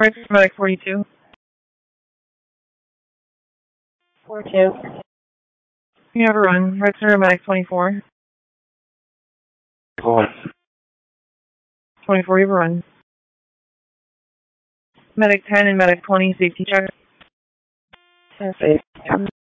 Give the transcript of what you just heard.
Right center medic 42. 42. You have a run. Right center medic 24. 24, you have a run. Medic 10 and medic 20, safety check. Safety.